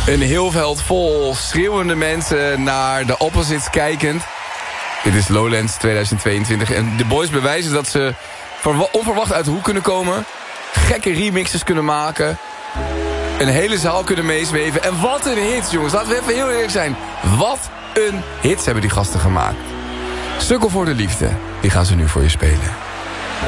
Een heel veld vol schreeuwende mensen naar de opposites kijkend. Dit is Lowlands 2022. En de boys bewijzen dat ze onverwacht uit de hoek kunnen komen. Gekke remixes kunnen maken. Een hele zaal kunnen meezweven. En wat een hits, jongens. Laten we even heel eerlijk zijn. Wat een hits hebben die gasten gemaakt. Sukkel voor de liefde. Die gaan ze nu voor je spelen.